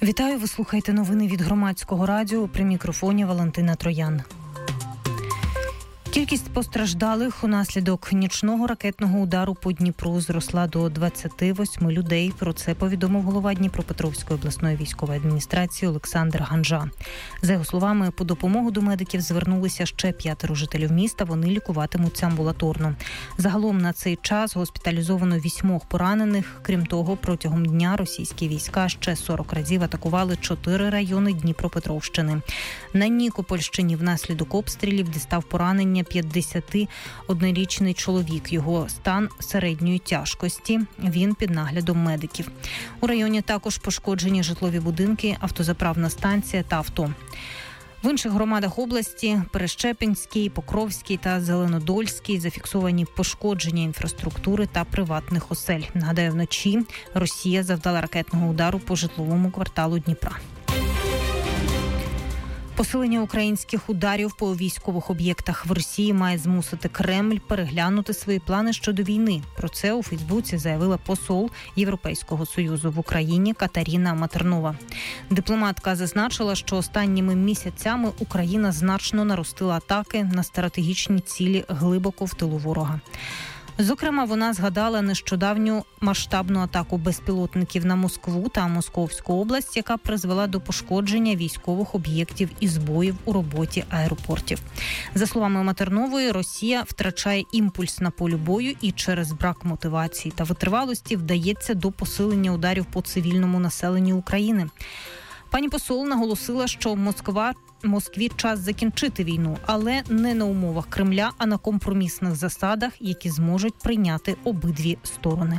Вітаю, ви слухаєте новини від Громадського радіо, при мікрофоні Валентина Троян. Кількість постраждалих унаслідок нічного ракетного удару по Дніпру зросла до 28 людей. Про це повідомив голова Дніпропетровської обласної військової адміністрації Олександр Ганжа. За його словами, по допомогу до медиків звернулися ще 5 жителів міста, вони лікуватимуться амбулаторно. Загалом на цей час госпіталізовано 8 поранених. Крім того, протягом дня російські війська ще 40 разів атакували 4 райони Дніпропетровщини. На Нікопольщині внаслідок обстрілів дістав поранення 51-річний чоловік. Його стан середньої тяжкості. Він під наглядом медиків. У районі також пошкоджені житлові будинки, автозаправна станція та авто. В інших громадах області – Перещепінській, Покровській та Зеленодольській – зафіксовані пошкодження інфраструктури та приватних осель. Нагадаю, вночі Росія завдала ракетного удару по житловому кварталу Дніпра. Посилення українських ударів по військових об'єктах в Росії має змусити Кремль переглянути свої плани щодо війни. Про це у Фейсбуці заявила посол Європейського Союзу в Україні Катерина Матернова. Дипломатка зазначила, що останніми місяцями Україна значно наростила атаки на стратегічні цілі глибоко в тилу ворога. Зокрема, вона згадала нещодавню масштабну атаку безпілотників на Москву та Московську область, яка призвела до пошкодження військових об'єктів і збоїв у роботі аеропортів. За словами Матернової, Росія втрачає імпульс на полі бою і через брак мотивації та витривалості вдається до посилення ударів по цивільному населенню України. Пані посол наголосила, що Москві час закінчити війну, але не на умовах Кремля, а на компромісних засадах, які зможуть прийняти обидві сторони.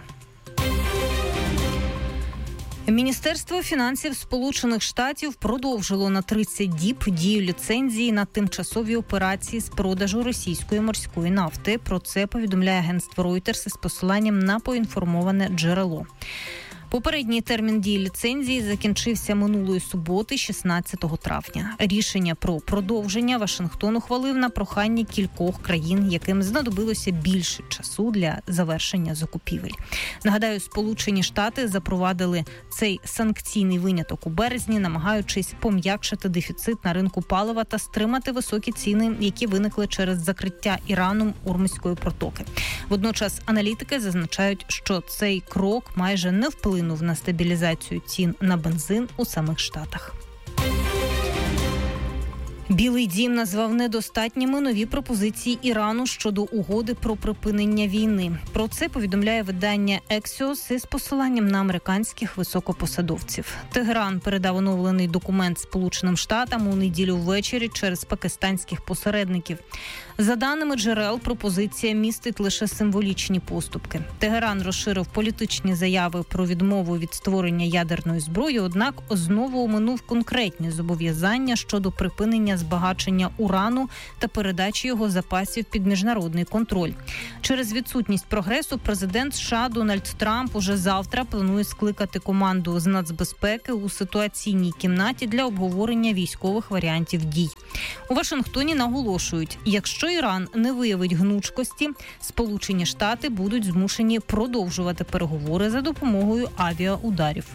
Міністерство фінансів Сполучених Штатів продовжило на 30 діб дію ліцензії на тимчасові операції з продажу російської морської нафти. Про це повідомляє агентство Reuters із посиланням на поінформоване джерело. Попередній термін дії ліцензії закінчився минулої суботи, 16 травня. Рішення про продовження Вашингтон ухвалив на прохання кількох країн, яким знадобилося більше часу для завершення закупівель. Нагадаю, Сполучені Штати запровадили цей санкційний виняток у березні, намагаючись пом'якшити дефіцит на ринку палива та стримати високі ціни, які виникли через закриття Іраном Ормузької протоки. Водночас аналітики зазначають, що цей крок майже не вплинув на стабілізацію цін на бензин у самих Штатах. Білий дім назвав недостатніми нові пропозиції Ірану щодо угоди про припинення війни. Про це повідомляє видання Axios із посиланням на американських високопосадовців. Тегеран передав оновлений документ Сполученим Штатам у неділю ввечері через пакистанських посередників. За даними джерел, пропозиція містить лише символічні поступки. Тегеран розширив політичні заяви про відмову від створення ядерної зброї, однак знову оминув конкретні зобов'язання щодо припинення збагачення урану та передачі його запасів під міжнародний контроль. Через відсутність прогресу президент США Дональд Трамп уже завтра планує скликати команду з нацбезпеки у ситуаційній кімнаті для обговорення військових варіантів дій. У Вашингтоні наголошують, якщо Іран не виявить гнучкості, Сполучені Штати будуть змушені продовжувати переговори за допомогою авіаударів.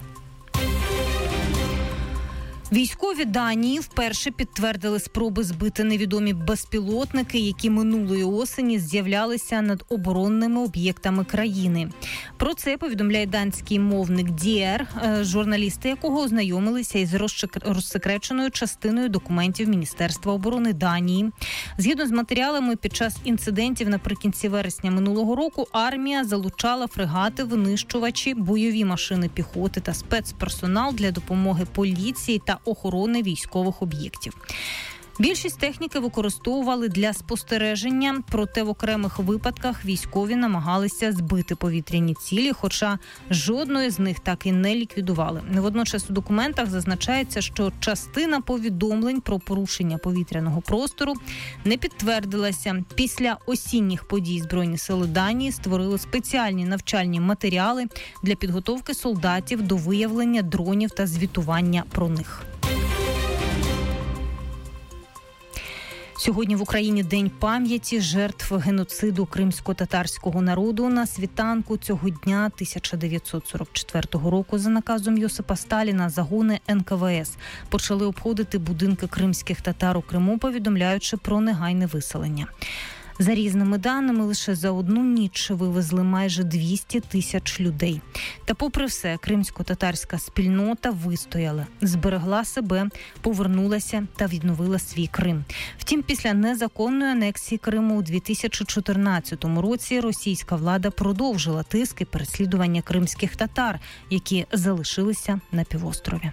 Військові Данії вперше підтвердили спроби збити невідомі безпілотники, які минулої осені з'являлися над оборонними об'єктами країни. Про це повідомляє данський мовник DR, журналісти якого ознайомилися із розсекреченою частиною документів Міністерства оборони Данії. Згідно з матеріалами, під час інцидентів наприкінці вересня минулого року армія залучала фрегати, винищувачі, бойові машини піхоти та спецперсонал для допомоги поліції та охорони військових об'єктів. Більшість техніки використовували для спостереження, проте в окремих випадках військові намагалися збити повітряні цілі, хоча жодної з них так і не ліквідували. Водночас у документах зазначається, що частина повідомлень про порушення повітряного простору не підтвердилася. Після осінніх подій Збройні сили Данії створили спеціальні навчальні матеріали для підготовки солдатів до виявлення дронів та звітування про них. Сьогодні в Україні День пам'яті жертв геноциду кримсько-татарського народу. На світанку цього дня 1944 року за наказом Йосипа Сталіна загони НКВС почали обходити будинки кримських татар у Криму, повідомляючи про негайне виселення. За різними даними, лише за одну ніч вивезли майже 200 тисяч людей. Та попри все, кримсько-татарська спільнота вистояла, зберегла себе, повернулася та відновила свій Крим. Втім, після незаконної анексії Криму у 2014 році російська влада продовжила тиск і переслідування кримських татар, які залишилися на півострові.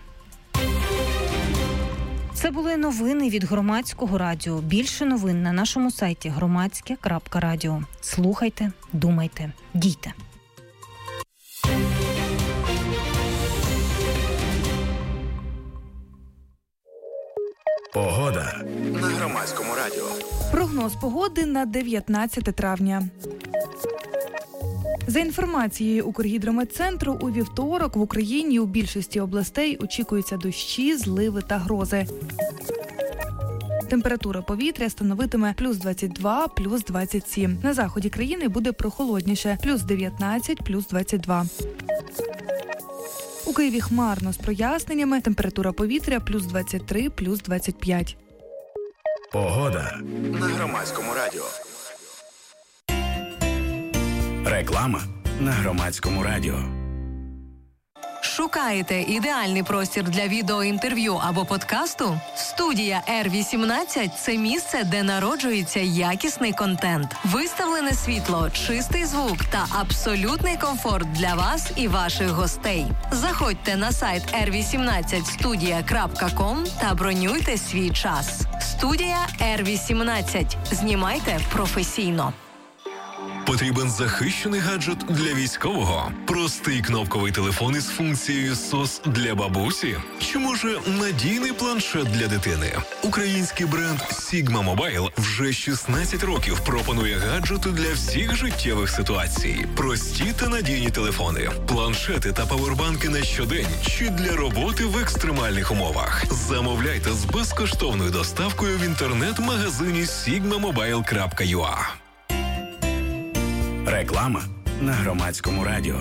Це були новини від Громадського радіо. Більше новин на нашому сайті громадське.радіо. Слухайте, думайте, дійте. Погода на Громадському радіо. Прогноз погоди на 19 травня. За інформацією Укргідрометцентру, у вівторок в Україні у більшості областей очікуються дощі, зливи та грози. Температура повітря становитиме плюс 22, плюс 27. На заході країни буде прохолодніше – плюс 19, плюс 22. У Києві хмарно з проясненнями, температура повітря плюс 23, плюс 25. Погода на Громадському радіо. Реклама на Громадському радіо. Шукаєте ідеальний простір для відеоінтерв'ю або подкасту? Студія R18 – це місце, де народжується якісний контент. Виставлене світло, чистий звук та абсолютний комфорт для вас і ваших гостей. Заходьте на сайт r18studia.com та бронюйте свій час. Студія R18. Знімайте професійно. Потрібен захищений гаджет для військового? Простий кнопковий телефон із функцією SOS для бабусі? Чи може надійний планшет для дитини? Український бренд Sigma Mobile вже 16 років пропонує гаджети для всіх життєвих ситуацій. Прості та надійні телефони, планшети та павербанки на щодень чи для роботи в екстремальних умовах. Замовляйте з безкоштовною доставкою в інтернет-магазині sigmamobile.ua. Реклама на Громадському радіо.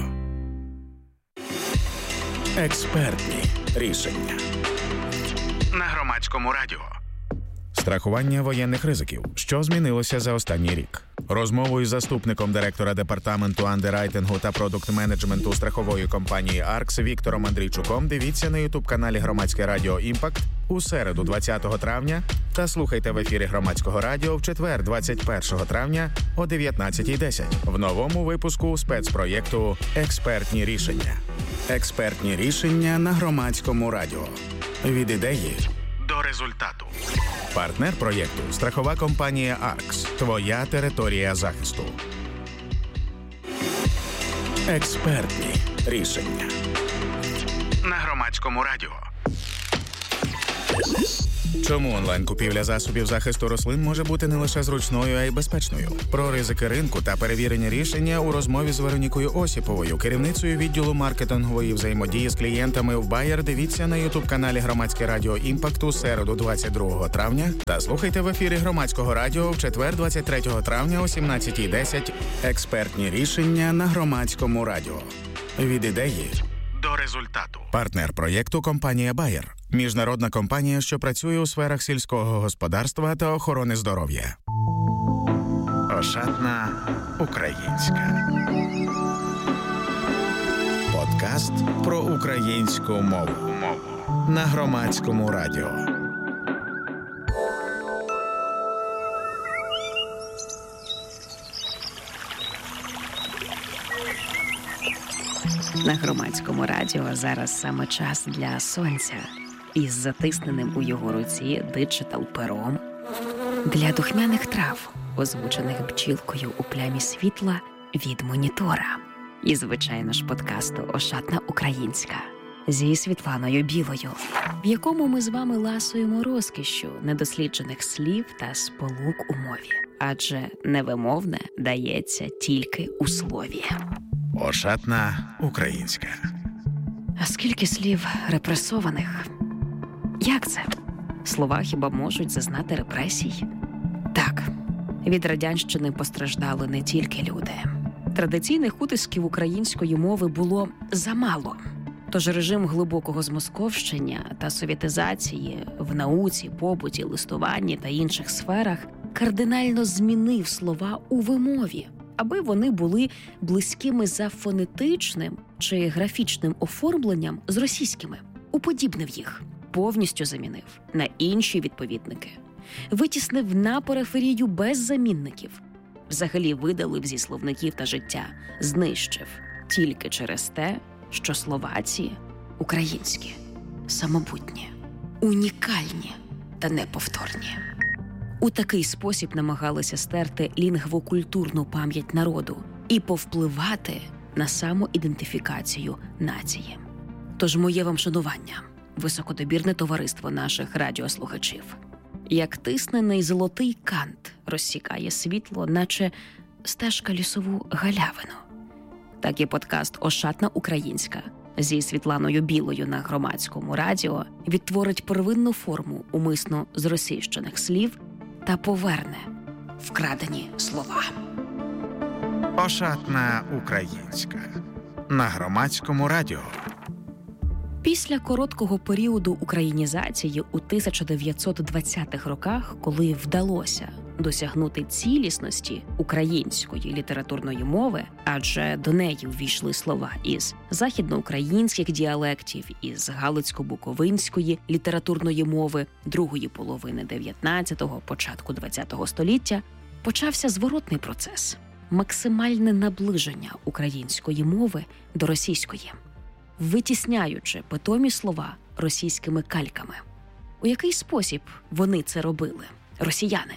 Експертні рішення на Громадському радіо. Страхування воєнних ризиків. Що змінилося за останній рік? Розмову із заступником директора департаменту андеррайтингу та продукт-менеджменту страхової компанії «Аркс» Віктором Андрійчуком дивіться на ютуб-каналі Громадське радіо «Імпакт» у середу 20 травня та слухайте в ефірі Громадського радіо в четвер 21 травня о 19:10 в новому випуску спецпроєкту «Експертні рішення». Експертні рішення на Громадському радіо. Від ідеї До результату. Партнер проєкту – страхова компанія «Аркс». Твоя територія захисту. Експертні рішення На Громадському радіо. Чому онлайн-купівля засобів захисту рослин може бути не лише зручною, а й безпечною? Про ризики ринку та перевірені рішення у розмові з Веронікою Осіповою, керівницею відділу маркетингової взаємодії з клієнтами в Bayer. Дивіться на ютуб-каналі Громадське радіо «Імпакт» у середу 22 травня та слухайте в ефірі Громадського радіо в четвер 23 травня о 17:10. Експертні рішення на Громадському радіо. Від ідеї До результату. Партнер проєкту – компанія Bayer. Міжнародна компанія, що працює у сферах сільського господарства та охорони здоров'я. Ошатна українська. Подкаст про українську мову. На Громадському радіо. На Громадському радіо зараз саме час для сонця із затисненим у його руці диджитал-пером, для духмяних трав, озвучених бджілкою у плямі світла від монітора. І, звичайно ж, подкасту «Ошатна українська» зі Світланою Білою, в якому ми з вами ласуємо розкішшю недосліджених слів та сполук у мові. Адже невимовне дається тільки у слові. Ошатна українська. А скільки слів репресованих? Як це? Слова хіба можуть зазнати репресій? Від радянщини постраждали не тільки люди. Традиційних утисків української мови було замало. Тож режим глибокого змосковщення та совєтизації в науці, побуті, листуванні та інших сферах кардинально змінив слова у вимові, аби вони були близькими за фонетичним чи графічним оформленням з російськими. Уподібнив їх, повністю замінив на інші відповідники, витіснив на периферію без замінників, взагалі видалив зі словників та життя, знищив тільки через те, що слова ці українські, самобутні, унікальні та неповторні. У такий спосіб намагалися стерти лінгвокультурну пам'ять народу і повпливати на самоідентифікацію нації. Тож моє вам шанування, високодобірне товариство наших радіослухачів. Як тиснений золотий кант розсікає світло, наче стежка лісову галявину. Так і подкаст «Ошатна українська» зі Світланою Білою на Громадському радіо відтворить первинну форму умисно зросійщених слів та поверне вкрадені слова. Ошатна українська на Громадському радіо. Після короткого періоду українізації у 1920-х роках, коли вдалося досягнути цілісності української літературної мови, адже до неї ввійшли слова із західноукраїнських діалектів, із галицько-буковинської літературної мови другої половини 19-го, початку 20-го століття, почався зворотний процес – максимальне наближення української мови до російської, витісняючи питомі слова російськими кальками. У який спосіб вони це робили, росіяни?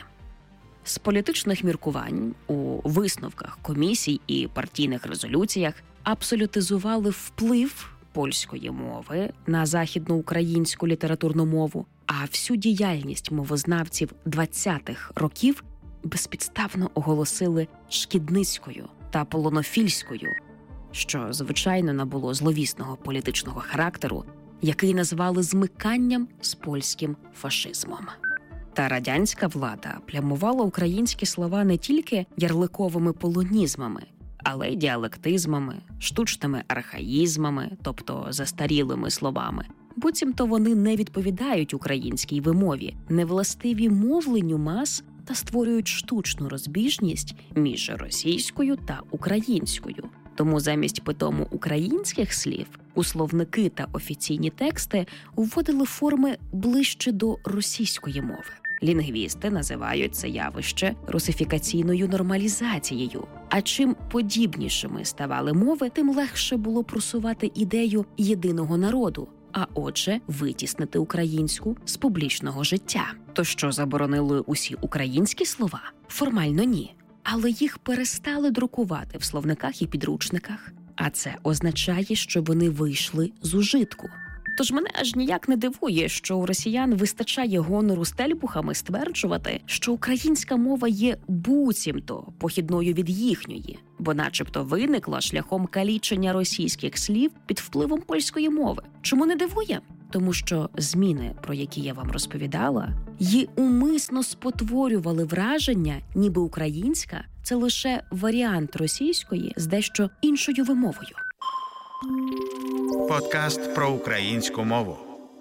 З політичних міркувань у висновках комісій і партійних резолюціях абсолютизували вплив польської мови на західноукраїнську літературну мову, а всю діяльність мовознавців 20-х років безпідставно оголосили шкідницькою та полонофільською, що, звичайно, набуло зловісного політичного характеру, який назвали змиканням з польським фашизмом. Та радянська влада плямувала українські слова не тільки ярликовими полонізмами, але й діалектизмами, штучними архаїзмами, тобто застарілими словами. Буцімто вони не відповідають українській вимові, не властиві мовленню мас та створюють штучну розбіжність між російською та українською. Тому замість питому українських слів у словники та офіційні тексти вводили форми ближче до російської мови. Лінгвісти називають це явище русифікаційною нормалізацією. А чим подібнішими ставали мови, тим легше було просувати ідею єдиного народу, а отже, витіснити українську з публічного життя. То що, заборонили усі українські слова? Формально ні. Але їх перестали друкувати в словниках і підручниках. А це означає, що вони вийшли з ужитку. Тож мене аж ніяк не дивує, що у росіян вистачає гонору стельбухами стверджувати, що українська мова є буцімто похідною від їхньої, бо начебто виникла шляхом калічення російських слів під впливом польської мови. Чому не дивує? Тому що зміни, про які я вам розповідала, її умисно спотворювали враження, ніби українська – це лише варіант російської з дещо іншою вимовою. Подкаст про українську мову.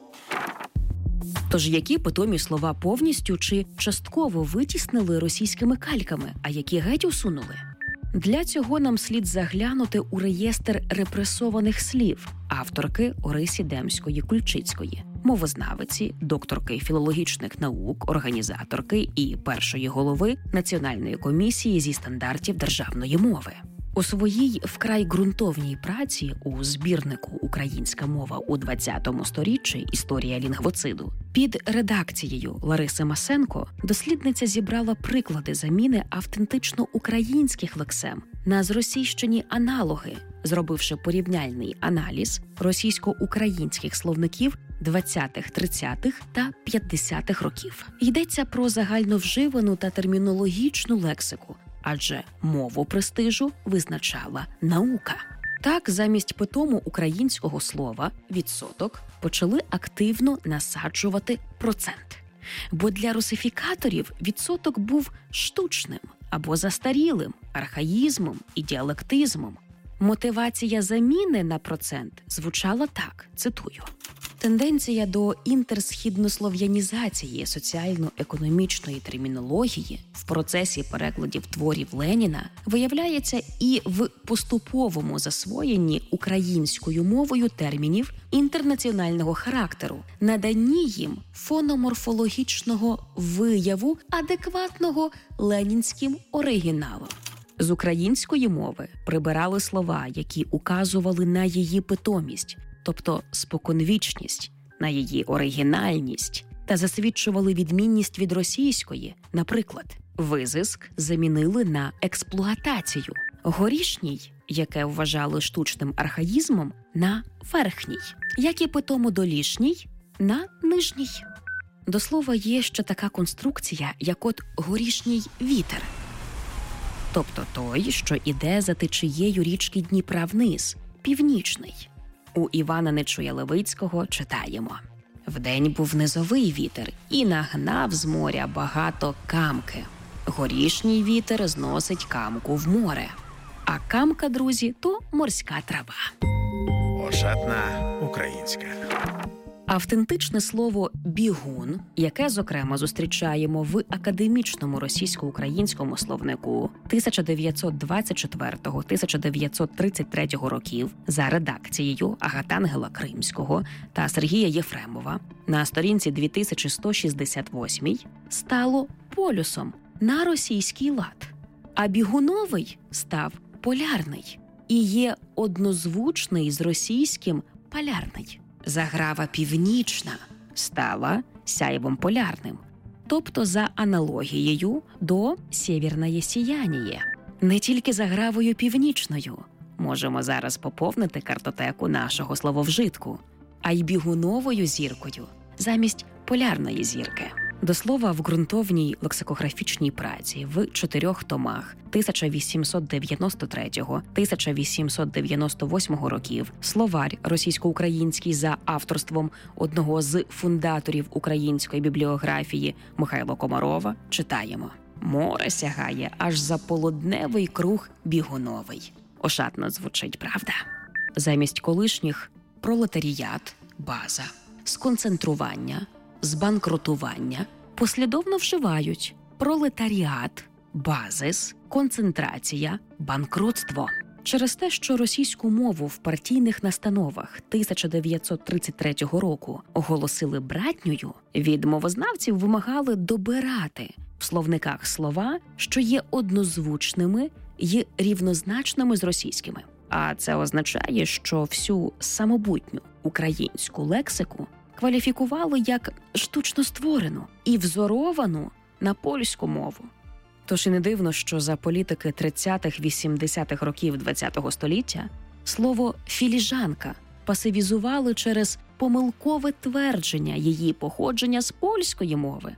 Тож які питомі слова повністю чи частково витіснили російськими кальками, а які геть усунули? Для цього нам слід заглянути у реєстр репресованих слів авторки Орисі Демської-Кульчицької, мовознавиці, докторки філологічних наук, організаторки і першої голови Національної комісії зі стандартів державної мови. У своїй вкрай ґрунтовній праці у збірнику «Українська мова у ХХ сторіччі. Історія лінгвоциду» під редакцією Лариси Масенко дослідниця зібрала приклади заміни автентично українських лексем на зросійщені аналоги, зробивши порівняльний аналіз російсько-українських словників 20-х, 30-х та 50-х років. Йдеться про загальновживану та термінологічну лексику, адже мову престижу визначала наука. Так, замість питому українського слова «відсоток» почали активно насаджувати «процент». Бо для русифікаторів відсоток був штучним або застарілим, архаїзмом і діалектизмом. Мотивація заміни на процент звучала так, цитую: «Тенденція до інтерсхіднослов'янізації соціально-економічної термінології в процесі перекладів творів Леніна виявляється і в поступовому засвоєнні українською мовою термінів інтернаціонального характеру, наданні їм фономорфологічного вияву, адекватного ленінським оригіналом». З української мови прибирали слова, які указували на її питомість, тобто споконвічність, на її оригінальність, та засвідчували відмінність від російської. Наприклад, визиск замінили на експлуатацію, горішній, яке вважали штучним архаїзмом, на верхній, як і питому долішній, на нижній. До слова, є ще така конструкція, як от горішній вітер. Тобто той, що іде за течією річки Дніпра вниз, північний. У Івана Нечуя Левицького читаємо: «Вдень був низовий вітер і нагнав з моря багато камки. Горішній вітер зносить камку в море. А камка, друзі, то морська трава». Ошатна українська. Автентичне слово «бігун», яке, зокрема, зустрічаємо в академічному російсько-українському словнику 1924-1933 років за редакцією Агатангела Кримського та Сергія Єфремова на сторінці 2168 стало полюсом на російський лад, а бігуновий став полярний і є однозвучний з російським полярний. Заграва північна стала сяйвом полярним, тобто за аналогією до «сєвєрне сіяніє». Не тільки загравою північною можемо зараз поповнити картотеку нашого слововжитку, а й бігуновою зіркою замість полярної зірки. До слова, в ґрунтовній лексикографічній праці в 4 томах 1893-1898 років словарь російсько-український за авторством одного з фундаторів української бібліографії Михайла Комарова читаємо: «Море сягає аж за полудневий круг бігуновий». Ошатно звучить, правда? Замість колишніх пролетаріат, база, сконцентрування, збанкрутування послідовно вживають пролетаріат, базис, концентрація, банкрутство. Через те, що російську мову в партійних настановах 1933 року оголосили братньою, від мовознавців вимагали добирати в словниках слова, що є однозвучними й рівнозначними з російськими. А це означає, що всю самобутню українську лексику кваліфікували як штучно створену і взоровану на польську мову. Тож і не дивно, що за політики 30-х-80-х років ХХ століття слово «філіжанка» пасивізували через помилкове твердження її походження з польської мови.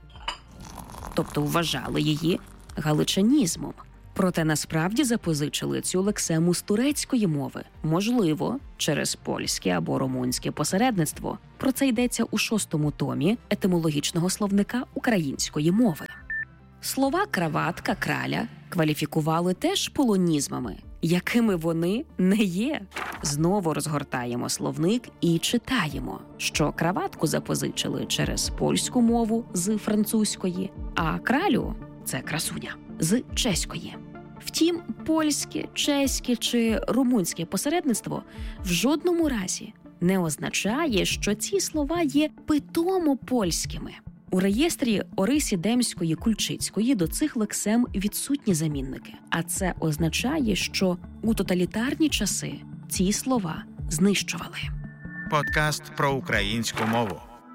Тобто вважали її галичанізмом. Проте насправді запозичили цю лексему з турецької мови, можливо, через польське або румунське посередництво. Про це йдеться у 6-му томі етимологічного словника української мови. Слова «краватка», «краля» кваліфікували теж полонізмами, якими вони не є. Знову розгортаємо словник і читаємо, що краватку запозичили через польську мову з французької, а кралю – це красуня з чеської. Втім, польське, чеське чи румунське посередництво в жодному разі не означає, що ці слова є питомо польськими. У реєстрі Орисі Демської Кульчицької до цих лексем відсутні замінники. А це означає, що у тоталітарні часи ці слова знищували. Подкаст про українську мову.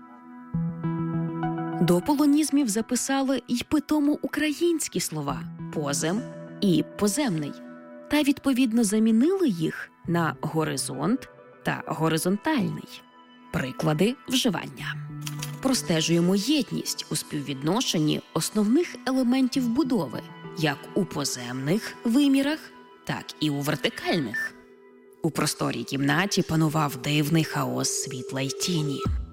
До полонізмів записали й питомо українські слова «позем» і «поземний», та відповідно замінили їх на «горизонт» та «горизонтальний». Приклади вживання. Простежуємо єдність у співвідношенні основних елементів будови, як у поземних вимірах, так і у вертикальних. У просторій кімнаті панував дивний хаос світла й тіні.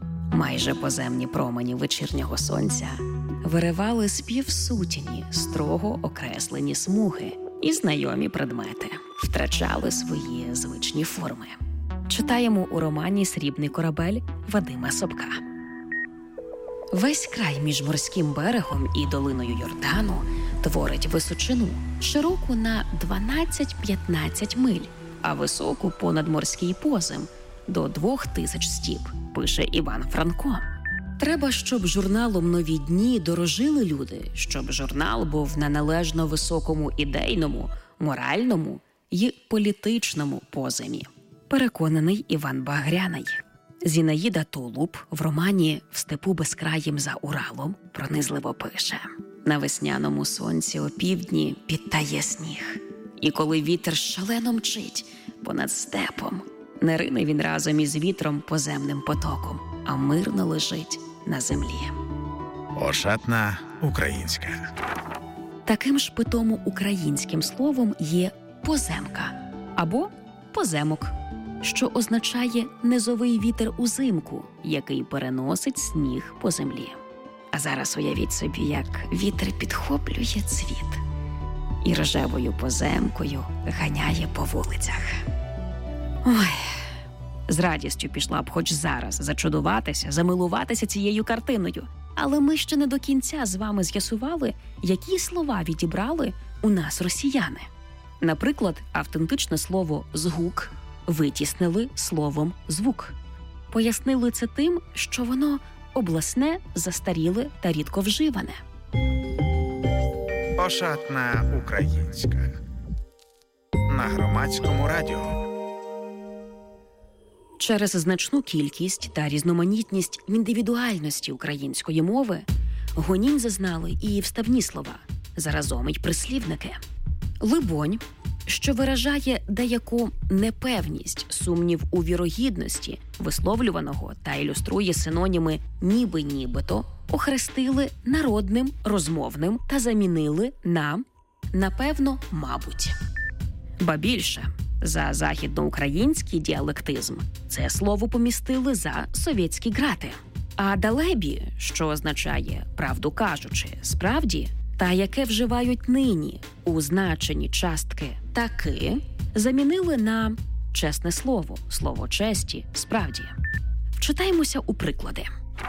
Майже поземні промені вечірнього сонця виривали з півсутіні строго окреслені смуги, і знайомі предмети втрачали свої звичні форми. Читаємо у романі «Срібний корабель» Вадима Собка. Весь край між морським берегом і долиною Йордану творить височину, широку на 12-15 миль, а високу понад морський позем до 2000 стіп, пише Іван Франко. Треба, щоб журналом «Нові дні» дорожили люди, щоб журнал був на належно високому ідейному, моральному і політичному поземі. Переконаний Іван Багряний. Зінаїда Тулуб в романі «В степу безкраїм за Уралом» пронизливо пише: «На весняному сонці опівдні підтає сніг, і коли вітер шалено мчить понад степом, не рине він разом із вітром поземним потоком, а мирно лежить на землі». Ошатна українська. Таким ж питомо українським словом є поземка або поземок, що означає низовий вітер узимку, який переносить сніг по землі. А зараз уявіть собі, як вітер підхоплює цвіт і рожевою поземкою ганяє по вулицях. Ой, з радістю пішла б хоч зараз зачудуватися, замилуватися цією картиною. Але ми ще не до кінця з вами з'ясували, які слова відібрали у нас росіяни. Наприклад, автентичне слово «згук» витіснили словом «звук». Пояснили це тим, що воно обласне, застаріле та рідко вживане. Ошатна українська. На Громадському радіо. Через значну кількість та різноманітність в індивідуальності української мови гонінь зазнали і вставні слова, заразом й прислівники. Либонь, що виражає деяку непевність, сумнів у вірогідності висловлюваного та ілюструє синоніми «ніби-нібито», охрестили народним, розмовним та замінили на «напевно, мабуть». Ба більше, за західноукраїнський діалектизм це слово помістили за совєтські грати. А далебі, що означає «правду кажучи», «справді», та яке вживають нині у значенні частки «таки», замінили на чесне слово, слово честі, «справді». Вчитаємося у приклади.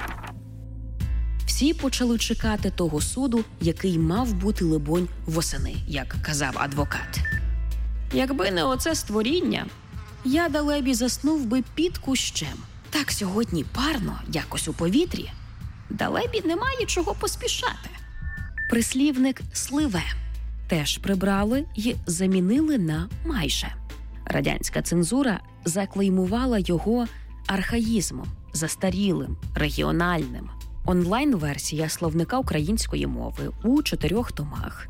Всі почали чекати того суду, який мав бути, либонь, восени, як казав адвокат. Якби не оце створіння, я далебі заснув би під кущем. Так сьогодні парно, якось у повітрі. Далебі немає чого поспішати. Прислівник «сливе» теж прибрали й замінили на «майже». Радянська цензура заклеймувала його архаїзмом, застарілим, регіональним. Онлайн-версія словника української мови у 4 томах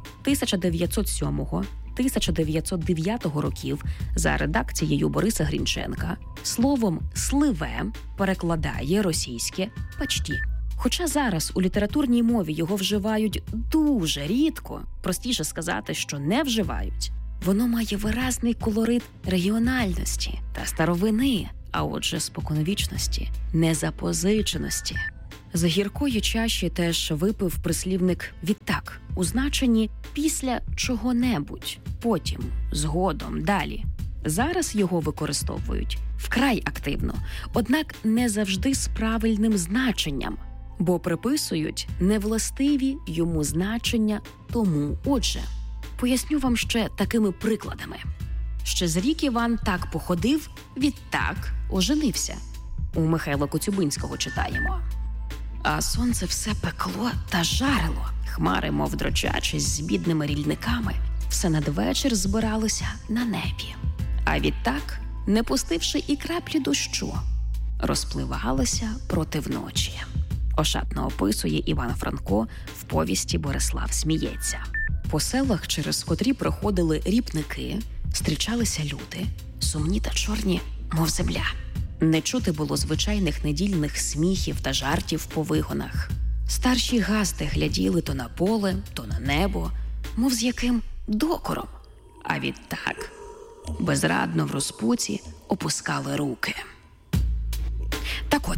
1907-1909 років за редакцією Бориса Грінченка словом «сливе» перекладає російське «пачті». Хоча зараз у літературній мові його вживають дуже рідко, простіше сказати, що не вживають, воно має виразний колорит регіональності та старовини, а отже споконвічності, незапозиченості. З гіркої чаші теж випив прислівник «відтак» у значенні «після чого-небудь», «потім», «згодом», «далі». Зараз його використовують вкрай активно, однак не завжди з правильним значенням, бо приписують невластиві йому значення тому. Отже, поясню вам ще такими прикладами. Ще з рік Іван так походив, відтак оженився. У Михайла Коцюбинського читаємо. А сонце все пекло та жарило. Хмари, мов дрочачись з бідними рільниками, все надвечір збиралося на небі. А відтак, не пустивши і краплі дощу, розпливалося проти вночі. Ошатно описує Іван Франко в повісті «Борислав сміється». По селах, через котрі проходили ріпники, зустрічалися люди, сумні та чорні, мов земля. Не чути було звичайних недільних сміхів та жартів по вигонах. Старші газди гляділи то на поле, то на небо, мов з яким докором. А відтак безрадно в розпуці опускали руки. Так от,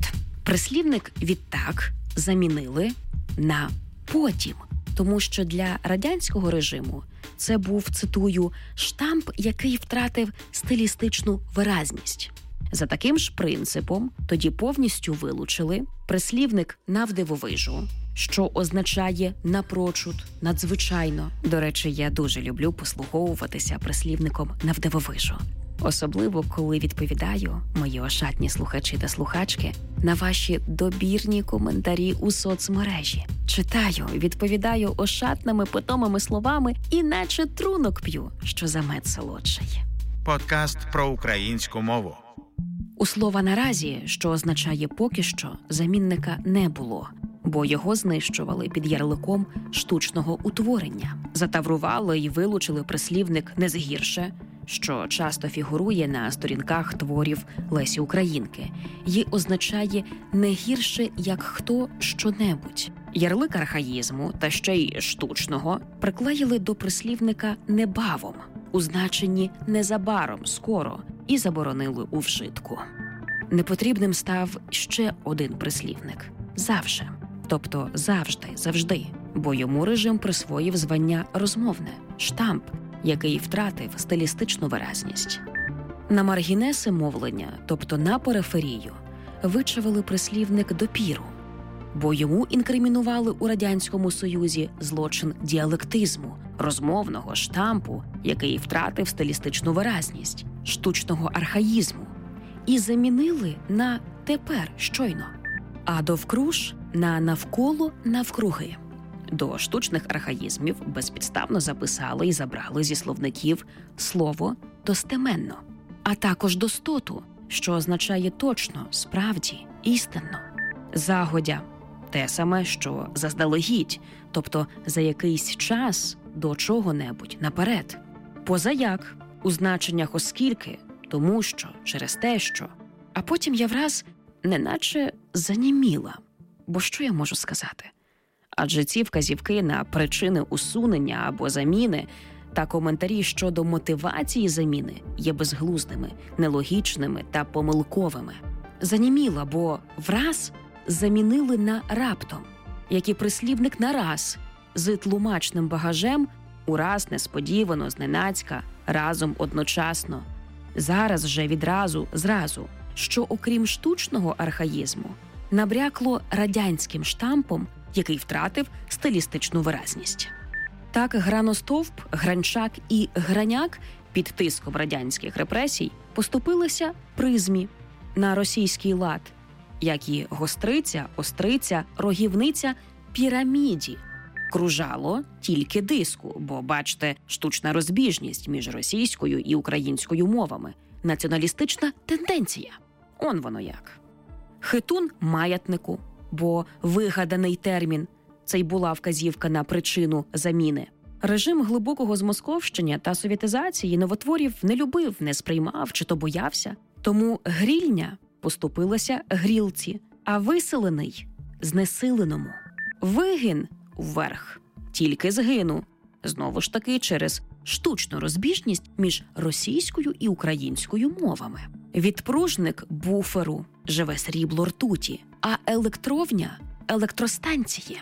Прислівник «відтак» замінили на «потім», тому що для радянського режиму це був, цитую, «штамп, який втратив стилістичну виразність». За таким ж принципом тоді повністю вилучили прислівник «навдивовижу», що означає «напрочуд», «надзвичайно». До речі, я дуже люблю послуговуватися прислівником «навдивовижу». Особливо, коли відповідаю, мої ошатні слухачі та слухачки, на ваші добірні коментарі у соцмережі. Читаю, відповідаю ошатними питомими словами і наче трунок п'ю, що за мед солодший. Подкаст про українську мову. У слова «наразі», що означає «поки що», замінника не було, бо його знищували під ярликом штучного утворення. Затаврували і вилучили прислівник «не згірше», що часто фігурує на сторінках творів Лесі Українки, і означає «не гірше, як хто що-небудь». Ярлик архаїзму та ще й штучного приклеїли до прислівника «небавом» у значенні «незабаром, скоро» і заборонили у вжитку. Непотрібним став ще один прислівник – «завше», тобто «завжди», «завжди», бо йому режим присвоїв звання «розмовне» – штамп, який втратив стилістичну виразність. На маргінеси мовлення, тобто на периферію, вичавили прислівник «допіру», бо йому інкримінували у Радянському Союзі злочин діалектизму, розмовного штампу, який втратив стилістичну виразність, штучного архаїзму, і замінили на «тепер», щойно, а довкруж – на «навколо», «навкруги». До штучних архаїзмів безпідставно записали і забрали зі словників слово «достеменно», а також «достоту», що означає «точно», «справді», «істинно». «Загодя» – те саме, що «заздалегідь», тобто за якийсь час до чого-небудь наперед. «Позаяк» – у значеннях «оскільки», «тому що», «через те що». А потім я враз неначе заніміла. Бо що я можу сказати? Адже ці вказівки на причини усунення або заміни та коментарі щодо мотивації заміни є безглуздими, нелогічними та помилковими. Заніміла, бо враз замінили на раптом, як і прислівник нараз, з тлумачним багажем ураз, несподівано, зненацька, разом, одночасно. Зараз же відразу, зразу, що окрім штучного архаїзму, набрякло радянським штампом, який втратив стилістичну виразність. Так граностовп, гранчак і граняк під тиском радянських репресій поступилися призмі на російський лад, як і гостриця, остриця, рогівниця, піраміді. Кружало тільки диску, бо, бачте, штучна розбіжність між російською і українською мовами, націоналістична тенденція. Он воно як. Хитун маятнику, бо вигаданий термін – це й була вказівка на причину заміни. Режим глибокого змосковщення та совєтизації новотворів не любив, не сприймав чи то боявся. Тому грільня поступилася грілці, а виселений – знесиленому. Вигин – вверх, тільки згину. Знову ж таки через штучну розбіжність між російською і українською мовами. Відпружник буферу – живе срібло ртуті, а електровня – електростанції.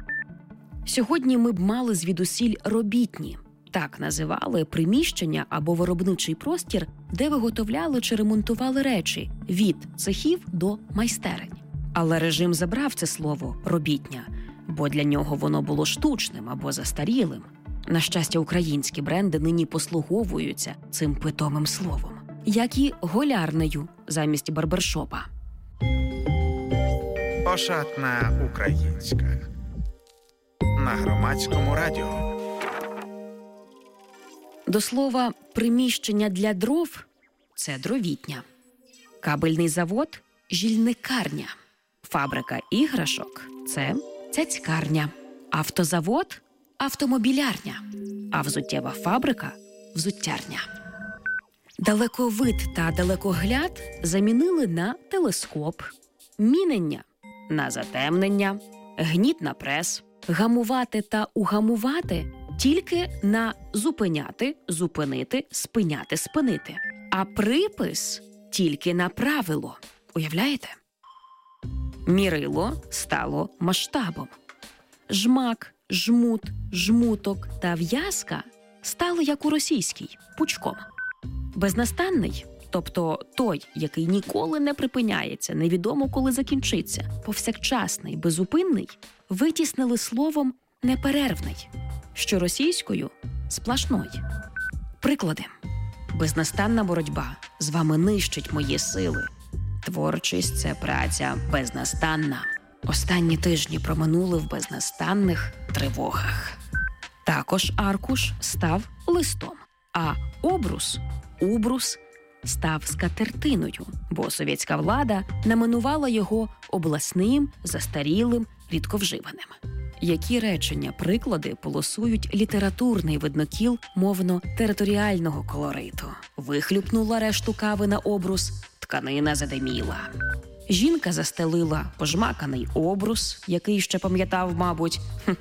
Сьогодні ми б мали звідусіль робітні. Так називали приміщення або виробничий простір, де виготовляли чи ремонтували речі від цехів до майстерень. Але режим забрав це слово «робітня», бо для нього воно було штучним або застарілим. На щастя, українські бренди нині послуговуються цим питомим словом, як і голярнею замість барбершопа. Ошатна українська. На Громадському радіо. До слова, приміщення для дров – це дровітня. Кабельний завод – жільникарня. Фабрика іграшок – це цяцькарня. Автозавод – автомобілярня. А взуттєва фабрика – взуттярня. Далековид та далекогляд замінили на телескоп, мінення – на затемнення, гніт на прес, гамувати та угамувати – тільки на зупиняти, зупинити, спиняти, спинити. А припис – тільки на правило. Уявляєте? Мірило стало масштабом. Жмак, жмут, жмуток та в'язка стали, як у російській, пучком. Безнастанний, тобто той, який ніколи не припиняється, невідомо коли закінчиться, повсякчасний, безупинний, витіснили словом неперервний, що російською – сплашной. Приклади. Безнастанна боротьба з вами нищить мої сили. Творчість – це праця безнастанна. Останні тижні проминули в безнастанних тривогах. Також аркуш став листом, а убрус став скатертиною, бо совєтська влада наменувала його обласним, застарілим, рідковживаним. Які речення-приклади полосують літературний виднокіл мовно-територіального колориту? Вихлюпнула решту кави на обрус, тканина задиміла. Жінка застелила пожмаканий обрус, який ще пам'ятав, мабуть,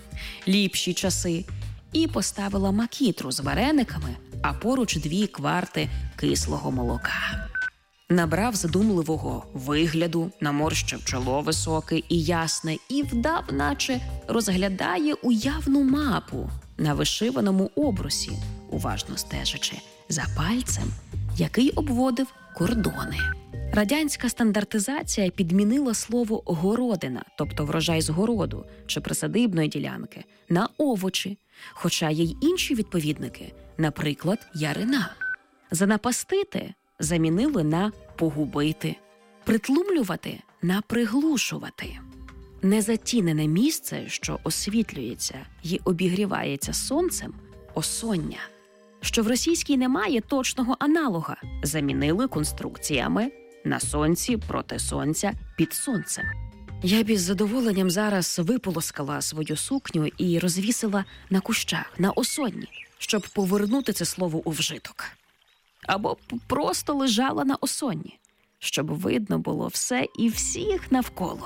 ліпші часи, і поставила макітру з варениками, а поруч 2 кварти кислого молока. Набрав задумливого вигляду, наморщив чоло високе і ясне і вдав, наче розглядає уявну мапу на вишиваному обрусі, уважно стежачи за пальцем, який обводив кордони. Радянська стандартизація підмінила слово «городина», тобто врожай з городу чи присадибної ділянки, на овочі, хоча є й інші відповідники, наприклад, ярина. Занапастити замінили на погубити, притлумлювати на приглушувати. Незатінене місце, що освітлюється й обігрівається сонцем – осоння. Що в російській немає точного аналога, замінили конструкціями на сонці, проти сонця, під сонцем. Я б із задоволенням зараз виполоскала свою сукню і розвісила на кущах, на осонні, щоб повернути це слово у вжиток. Або просто лежала на осонні, щоб видно було все і всіх навколо.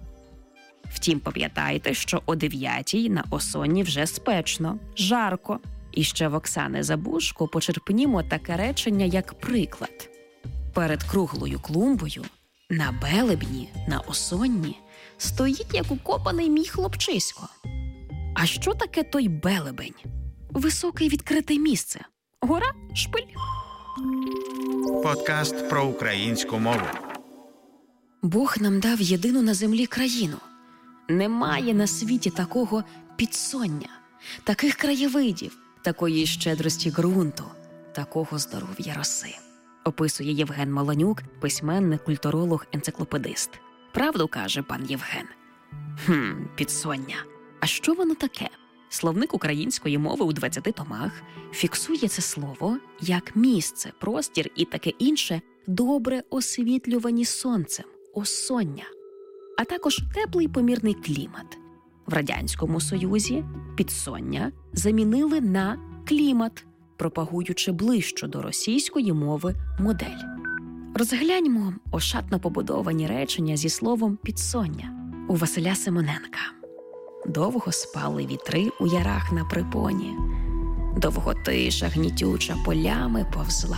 Втім, пам'ятайте, що о 9-й на осонні вже спечно, жарко. І ще в Оксани Забушко почерпнімо таке речення, як приклад. Перед круглою клумбою, на белебні, на осонні, стоїть, як укопаний мій хлопчисько. А що таке той белебень? Високе відкрите місце. Гора, шпиль. Подкаст про українську мову. Бог нам дав єдину на землі країну. Немає на світі такого підсоння, таких краєвидів, такої щедрості ґрунту, такого здоров'я роси. Описує Євген Маланюк, письменник, культуролог, енциклопедист. Правду каже пан Євген. Підсоння. А що воно таке? Словник української мови у 20 томах фіксує це слово як місце, простір і таке інше, добре освітлювані сонцем, осоння. А також теплий помірний клімат. В Радянському Союзі підсоння замінили на клімат, пропагуючи ближчу до російської мови модель. Розгляньмо ошатно побудовані речення зі словом «підсоння» у Василя Симоненка. Довго спали вітри у ярах на припоні, довго тиша гнітюча полями повзла.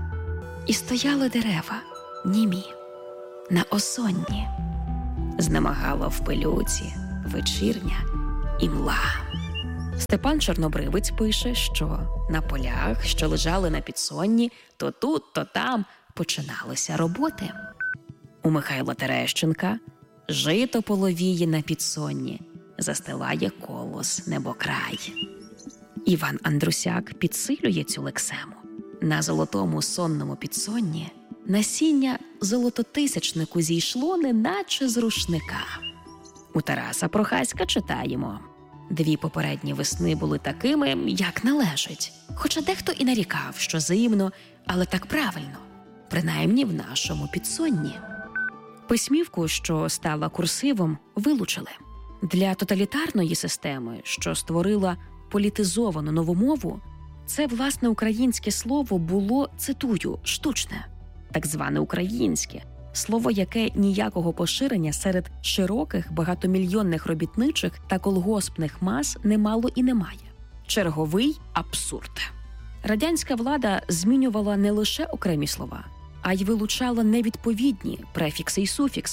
І стояли дерева, німі, на осонні. Знемагала в пилюці вечірня імла. Степан Чорнобривець пише, що на полях, що лежали на підсонні, то тут, то там починалися роботи. У Михайла Терещенка жито половіє на підсонні, застилає колос небокрай. Іван Андрусяк підсилює цю лексему. На золотому сонному підсонні насіння золототисячнику зійшло неначе з рушника. У Тараса Прохаська читаємо: «Дві попередні весни були такими, як належить. Хоча дехто і нарікав, що зимно, але так правильно, принаймні в нашому підсонні». Письмівку, що стала курсивом, вилучили. Для тоталітарної системи, що створила політизовану нову мову, це, власне, українське слово було, цитую, штучне, так зване українське, слово, яке ніякого поширення серед широких багатомільйонних робітничих та колгоспних мас не мало і не має. Черговий абсурд. Радянська влада змінювала не лише окремі слова, а й вилучала невідповідні префікси й суфікси.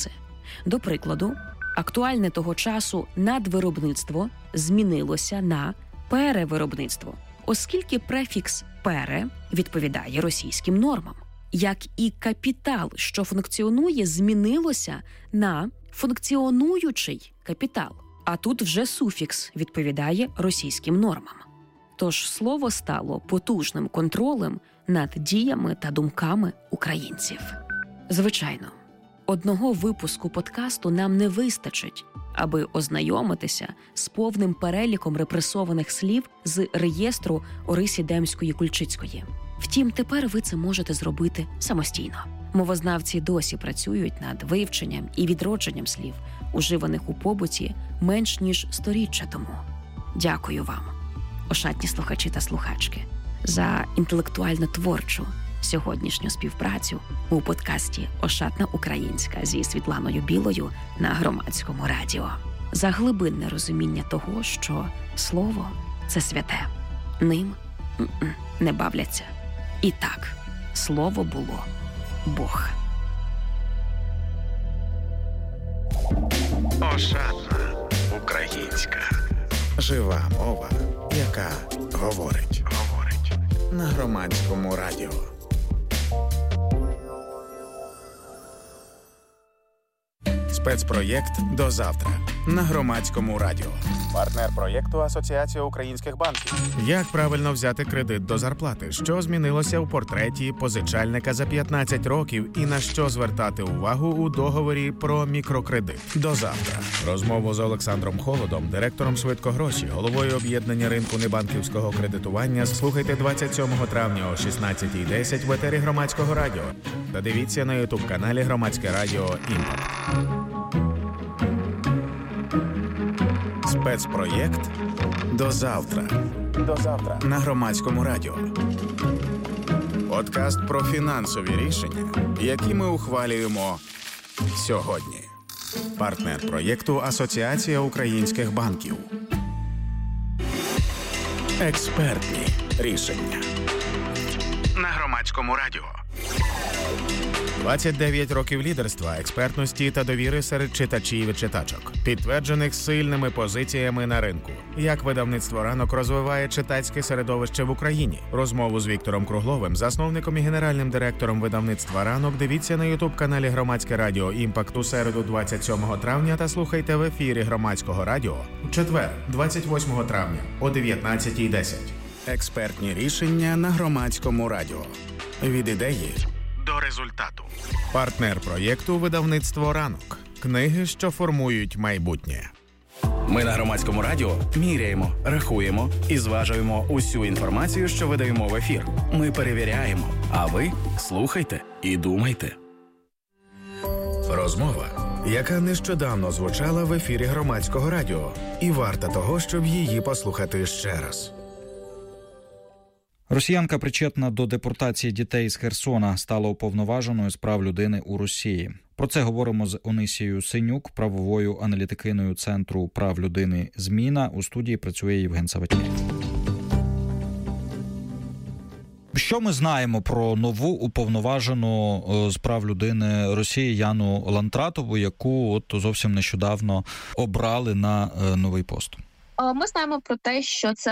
До прикладу, актуальне того часу надвиробництво змінилося на перевиробництво, оскільки префікс «пере» відповідає російським нормам. Як і капітал, що функціонує, змінилося на функціонуючий капітал. А тут вже суфікс відповідає російським нормам. Тож слово стало потужним контролем над діями та думками українців. Звичайно, одного випуску подкасту нам не вистачить, аби ознайомитися з повним переліком репресованих слів з реєстру Орисі Демської-Кульчицької. Втім, тепер ви це можете зробити самостійно. Мовознавці досі працюють над вивченням і відродженням слів, уживаних у побуті менш ніж сторіччя тому. Дякую вам, ошатні слухачі та слухачки, за інтелектуально-творчу сьогоднішню співпрацю у подкасті «Ошатна українська» зі Світланою Білою на Громадському радіо. За глибинне розуміння того, що слово – це святе. Ним не бавляться. І так, слово було Бог. Ошатна українська. Жива мова, яка говорить. На Громадському радіо. Спецпроєкт «До завтра» на Громадському радіо. Партнер проєкту Асоціація українських банків. Як правильно взяти кредит до зарплати? Що змінилося у портреті позичальника за 15 років і на що звертати увагу у договорі про мікрокредит? До завтра. Розмову з Олександром Холодом, директором «Швидкогроші», головою об'єднання ринку небанківського кредитування, слухайте 27 травня о 16:10 в етері Громадського радіо. Та дивіться на ютуб-каналі Громадське радіо «Імпакт». Спецпроєкт «До завтра». До завтра на Громадському радіо. Подкаст про фінансові рішення, які ми ухвалюємо сьогодні. Партнер проєкту Асоціація українських банків. Експертні рішення. На Громадському радіо. 29 років лідерства, експертності та довіри серед читачів і читачок, підтверджених сильними позиціями на ринку. Як видавництво «Ранок» розвиває читацьке середовище в Україні? Розмову з Віктором Кругловим, засновником і генеральним директором видавництва «Ранок», дивіться на ютуб-каналі Громадське радіо «Імпакт» у середу 27 травня та слухайте в ефірі Громадського радіо у четвер 28 травня о 19:10. Експертні рішення на Громадському радіо. Від ідеї До результату. Партнер проєкту видавництво «Ранок». Книги, що формують майбутнє. Ми на Громадському радіо міряємо, рахуємо і зважуємо усю інформацію, що видаємо в ефір. Ми перевіряємо, а ви слухайте і думайте. Розмова, яка нещодавно звучала в ефірі Громадського радіо, і варта того, щоб її послухати ще раз. Росіянка, причетна до депортації дітей з Херсона, стала уповноваженою з прав людини у Росії. Про це говоримо з Онисією Синюк, правовою аналітикиною Центру прав людини «Зміна». У студії працює Євген Саватєєв. Що ми знаємо про нову уповноважену з прав людини Росії Яну Лантратову, яку зовсім нещодавно обрали на новий пост? Ми знаємо про те, що це